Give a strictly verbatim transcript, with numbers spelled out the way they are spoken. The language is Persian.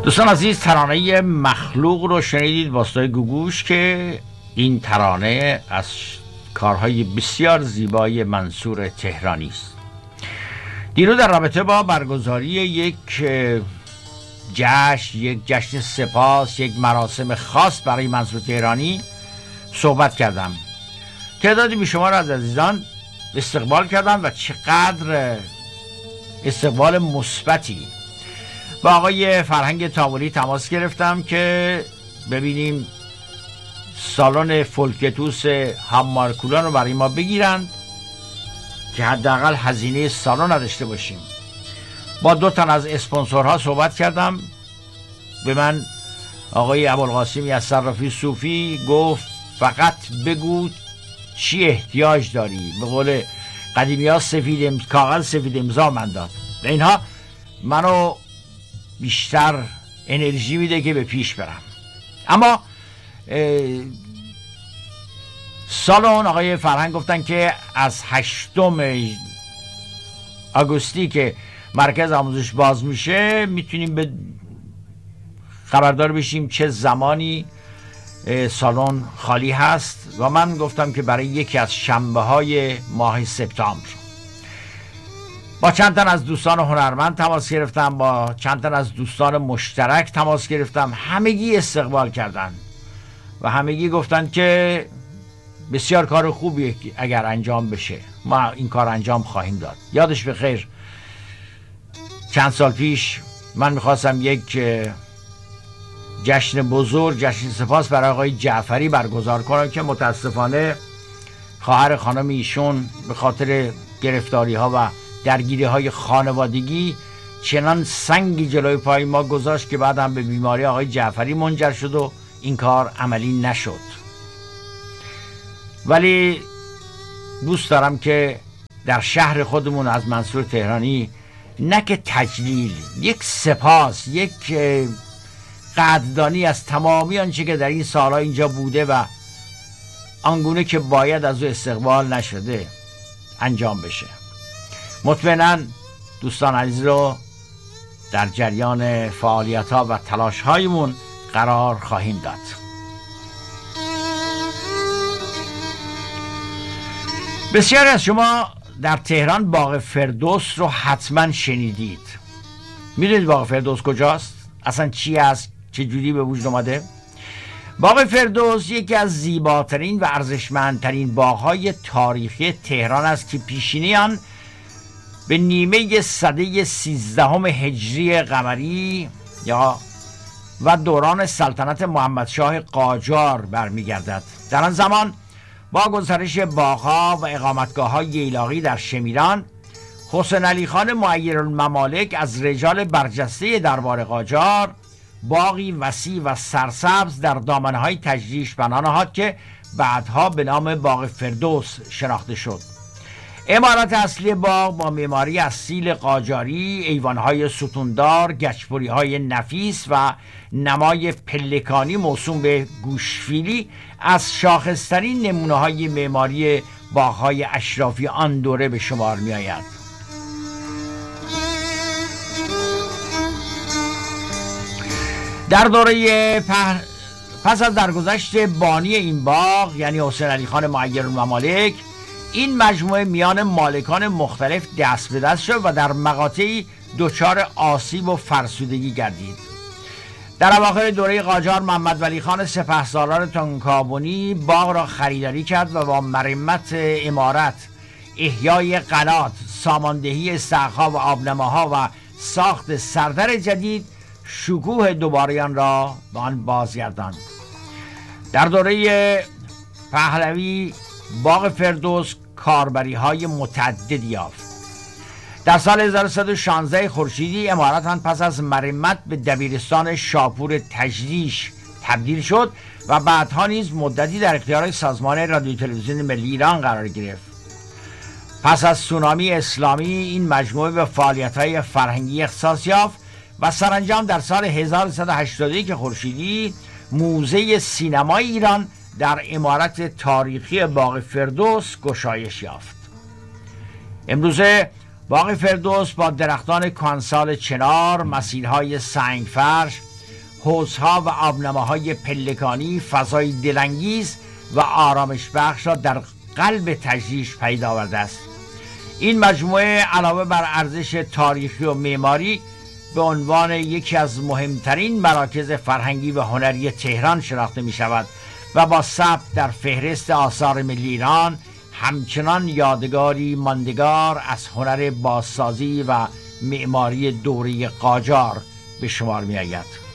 دوستان عزیز، ترانه مخلوق رو شنیدید با صدای گوگوش که این ترانه از کارهای بسیار زیبای منصور تهرانی است. دیروز در رابطه با برگزاری یک جشن، یک جشن سپاس، یک مراسم خاص برای منصور تهرانی صحبت کردم. تعدادی بیشمار از عزیزان استقبال کردن و چقدر استقبال مثبتی. با آقای فرهنگ تابولی تماس گرفتم که ببینیم سالن فولکتوس هممارکولان رو برای ما بگیرند که حداقل هزینه سالن نداشته باشیم. با دو تن از اسپانسورها صحبت کردم. به من آقای ابوالقاسمی از صرافی صوفی گفت فقط بگو چی احتیاج داری. به قول قدیمی ها سفید ام... کاغذ سفید امضا من داد. اینها منو بیشتر انرژی میده که به پیش برم. اما سالن آقای فرهنگ گفتن که از هشتم آگوستی که مرکز آموزش باز میشه میتونیم به خبردار بشیم چه زمانی سالن خالی هست و من گفتم که برای یکی از شنبه های ماه سپتامبر. با چند تن از دوستان هنرمند تماس گرفتم، با چند تن از دوستان مشترک تماس گرفتم. همگی استقبال کردن و همگی گفتن که بسیار کار خوبیه اگر انجام بشه، ما این کار انجام خواهیم داد. یادش بخیر چند سال پیش من میخواستم یک جشن بزرگ، جشن سپاس برای آقای جعفری برگزار کنم که متاسفانه خواهر خانم ایشون به خاطر گرفتاری ها و درگیری های خانوادگی چنان سنگی جلوی پای ما گذاشت که بعد هم به بیماری آقای جعفری منجر شد و این کار عملی نشد. ولی دوست دارم که در شهر خودمون از منصور تهرانی نه که تجلیل، یک سپاس، یک قدردانی از تمامی آنچه که در این سالها اینجا بوده و آنگونه که باید از او استقبال نشده انجام بشه. مطمئناً دوستان عزیز رو در جریان فعالیت ها و تلاش هایمون قرار خواهیم داد. بسیاری از شما در تهران باغ فردوس رو حتما شنیدید. میدونید باغ فردوس کجاست؟ اصلا چی است؟ چه جوری به وجود اومده؟ باغ فردوس یکی از زیباترین و ارزشمندترین باغ‌های تاریخی تهران است که پیشینی آن به نیمه سده سیزدهم هجری قمری یا و دوران سلطنت محمدشاه قاجار برمیگردد. در آن زمان با گسترش باغ‌ها و اقامتگاه‌های ییلاقی در شمیران، حسین علی خان معیرالممالک از رجال برجسته دربار قاجار باغی وسیع و سرسبز در دامنه‌های تجریش بنا نهاد که بعدها به نام باغ فردوس شناخته شد. عمارت اصلی باغ با معماری اصیل قاجاری، ایوان‌های ستوندار، گچبری‌های نفیس و نمای پلکانی موسوم به گوشفیلی از شاخص‌ترین نمونه‌های معماری باغ‌های اشرافی آن دوره به شمار می‌آید. در دوره پس از درگذشت بانی این باغ یعنی حسین علی خان معیرالممالک، این مجموعه میان مالکان مختلف دست به دست شد و در مقاطعی دچار آسیب و فرسودگی گردید. در اواخر دوره قاجار محمد ولی خان سپهسالار تنکابونی باغ را خریداری کرد و با مرمت عمارت، احیای قنات، ساماندهی سقف‌ها و آبنماها و ساخت سردر جدید شکوه دوباره آن را به آن بازگرداند. در دوره پهلوی باغ فردوس کاربری های متعددی یافت. در سال هزار و سیصد و شانزده خورشیدی عمارت آن پس از مرمت به دبیرستان شاپور تجریش تبدیل شد و بعدها نیز مدتی در اختیار سازمان رادیو تلویزیون ملی ایران قرار گرفت. پس از سونامی اسلامی این مجموعه به فعالیت‌های فرهنگی اختصاص یافت و سرانجام در سال هزار و سیصد و هشتاد و یک خورشیدی موزه سینمای ایران در عمارت تاریخی باغ فردوس گشایش یافت. امروزه باغ فردوس با درختان کانسال چنار، مسیرهای سنگفرش، حوضها و آبنماهای پلکانی فضای دلانگیز و آرامش بخش را در قلب تجریش پیدا آورده است. این مجموعه علاوه بر ارزش تاریخی و معماری به عنوان یکی از مهمترین مراکز فرهنگی و هنری تهران شناخته می شود و با ثبت در فهرست آثار ملی ایران همچنان یادگاری ماندگار از هنر بازسازی و معماری دوره قاجار به شمار می آید.